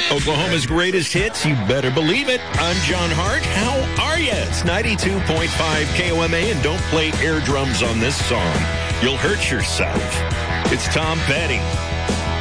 Oklahoma's greatest hits, you better believe it. I'm John Hart. How are you? It's 92.5 KOMA, and don't play air drums on this song. You'll hurt yourself. It's Tom Petty.